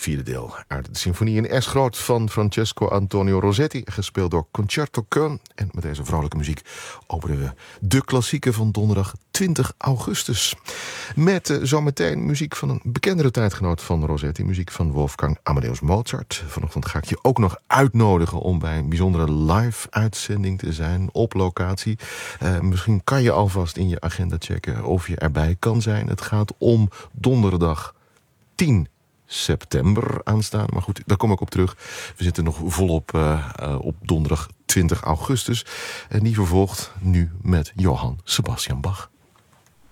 vierde deel uit de symfonie in S groot van Francesco Antonio Rosetti, gespeeld door Concerto Köln. En met deze vrolijke muziek openen we de klassieke van donderdag 20 augustus. Met zometeen muziek van een bekendere tijdgenoot van Rosetti, muziek van Wolfgang Amadeus Mozart. Vanochtend ga ik je ook nog uitnodigen om bij een bijzondere live-uitzending te zijn op locatie. Misschien kan je alvast in je agenda checken of je erbij kan zijn. Het gaat om donderdag 10 september aanstaan. Maar goed, daar kom ik op terug. We zitten nog volop op donderdag 20 augustus. En die vervolgt nu met Johann Sebastian Bach.